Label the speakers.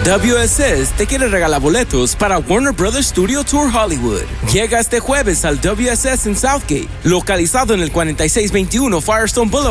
Speaker 1: WSS te quiere regalar boletos para Warner Brothers Studio Tour Hollywood. Llega este jueves al WSS en Southgate, localizado en el 4621 Firestone Boulevard.